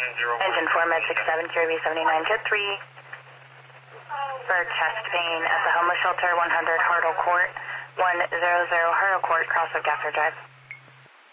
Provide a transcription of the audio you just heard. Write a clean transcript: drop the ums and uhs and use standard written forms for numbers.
Engine 4, med 67, QRV79, Jet 3. For chest pain at the homeless shelter, 100 Hartle Court, 100 Hartle Court, cross of Gafford Drive.